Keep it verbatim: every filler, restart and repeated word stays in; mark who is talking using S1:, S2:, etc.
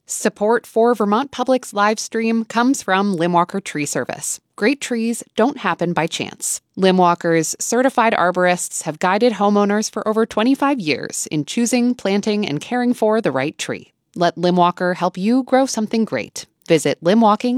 S1: Support for Vermont Public's live stream comes from Limwalker Tree Service. Great trees don't happen by chance. Limwalker's certified arborists have guided homeowners for over twenty-five years in choosing, planting, and caring for the right tree. Let Limwalker help you grow something great. Visit limwalking